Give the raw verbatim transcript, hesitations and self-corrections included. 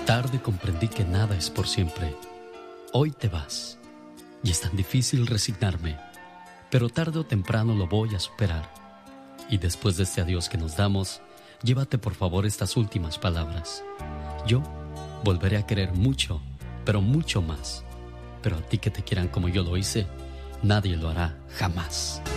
Tarde comprendí que nada es por siempre. Hoy te vas y es tan difícil resignarme, pero tarde o temprano lo voy a superar. Y después de este adiós que nos damos, llévate por favor estas últimas palabras. Yo volveré a querer mucho, pero mucho más. Pero a ti que te quieran como yo lo hice, nadie lo hará jamás.